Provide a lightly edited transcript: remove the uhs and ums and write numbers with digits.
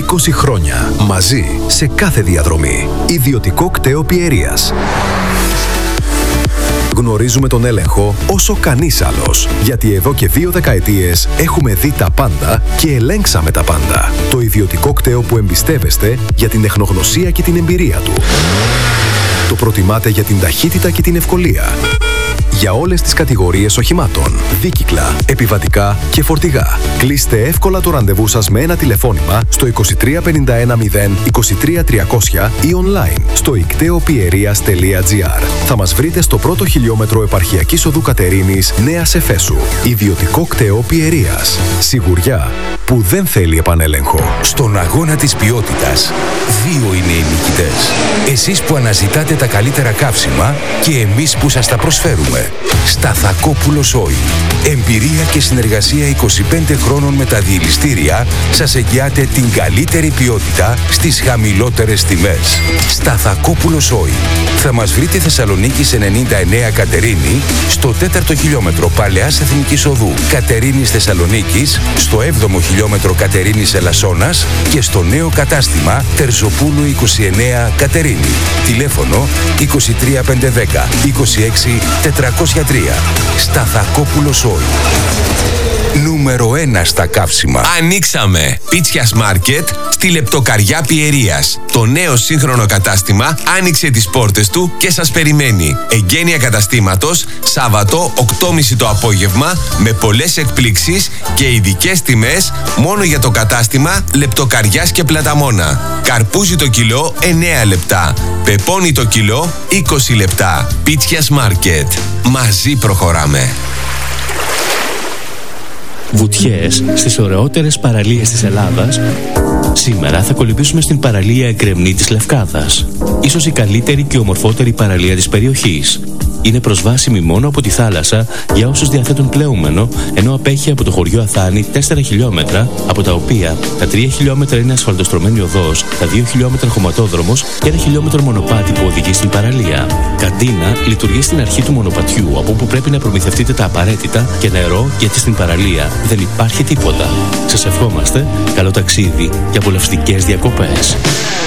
20 χρόνια. Μαζί σε κάθε διαδρομή. Ιδιωτικό κτέο Πιερίας. Γνωρίζουμε τον έλεγχο όσο κανείς άλλος. Γιατί εδώ και 2 δεκαετίες έχουμε δει τα πάντα και ελέγξαμε τα πάντα. Το ιδιωτικό κτέο που εμπιστεύεστε για την τεχνογνωσία και την εμπειρία του. Το προτιμάτε για την ταχύτητα και την ευκολία. Για όλες τις κατηγορίες οχημάτων, δίκυκλα, επιβατικά και φορτηγά. Κλείστε εύκολα το ραντεβού σας με ένα τηλεφώνημα στο 23 51 0 23 300 ή online στο ikteopiereas.gr. Θα μας βρείτε στο πρώτο χιλιόμετρο επαρχιακής οδού Κατερίνης, Νέας Εφέσου. Ιδιωτικό κτέο Πιερίας. Σιγουριά που δεν θέλει επανέλεγχο. Στον αγώνα της ποιότητας, 2 είναι οι νικητές. Εσείς που αναζητάτε τα καλύτερα καύσιμα και εμείς που σας τα προσφέρουμε. Σταθακόπουλος Oil. Εμπειρία και συνεργασία 25 χρόνων με τα διελιστήρια σας εγγυάται την καλύτερη ποιότητα στις χαμηλότερες τιμές. Σταθακόπουλος Oil. Θα μας βρείτε Θεσσαλονίκης 99 Κατερίνη, στο 4ο χιλιόμετρο Παλαιάς Εθνικής Οδού Κατερίνης Θεσσαλονίκης, στο 7ο χιλιόμετρο Κατερίνης Ελασσόνας και στο νέο κατάστημα Τερζοπούλου 29 Κατερίνη. Τηλέφωνο 23 510 26 403. Σταθακόπουλος Oil. Νούμερο 1 στα καύσιμα. Ανοίξαμε! Πίτσιας Μάρκετ στη Λεπτοκαριά Πιερίας. Το νέο σύγχρονο κατάστημα άνοιξε τις πόρτες του και σας περιμένει. Εγγένεια καταστήματος, Σάββατο 8.30 το απόγευμα, με πολλές εκπλήξεις και ειδικές τιμές μόνο για το κατάστημα Λεπτοκαριάς και Πλαταμόνα. Καρπούζι το κιλό 9 λεπτά. Πεπόνι το κιλό 20 λεπτά. Πίτσιας Μάρκετ. Μαζί προχωράμε. Βουτιές στις ωραιότερες παραλίες της Ελλάδας. Σήμερα θα κολυμπήσουμε στην παραλία Εγκρεμνή της Λευκάδας. Ίσως η καλύτερη και ομορφότερη παραλία της περιοχής. Είναι προσβάσιμη μόνο από τη θάλασσα για όσους διαθέτουν πλεούμενο, ενώ απέχει από το χωριό Αθάνη 4 χιλιόμετρα, από τα οποία τα 3 χιλιόμετρα είναι ασφαλτοστρωμένη οδός, τα 2 χιλιόμετρα χωματόδρομος και 1 χιλιόμετρο μονοπάτι που οδηγεί στην παραλία. Καντίνα λειτουργεί στην αρχή του μονοπατιού, από όπου πρέπει να προμηθευτείτε τα απαραίτητα και νερό, γιατί στην παραλία δεν υπάρχει τίποτα. Σας ευχόμαστε καλό ταξίδι και απολαυστικές διακοπές.